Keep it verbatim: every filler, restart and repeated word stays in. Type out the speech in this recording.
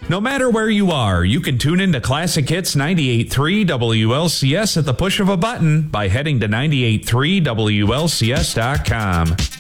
No matter where you are, you can tune into Classic Hits ninety-eight point three W L C S at the push of a button by heading to nine eight three W L C S dot com.